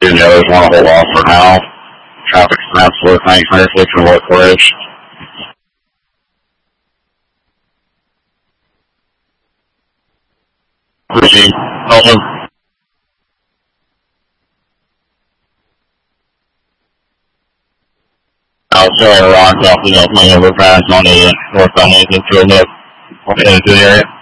and the others want to hold off for now. Traffic's an absolute nightmare fixing Wood Bridge. Proceed. Over. Outside Rock off the opening overpass on the northbound exit to the area.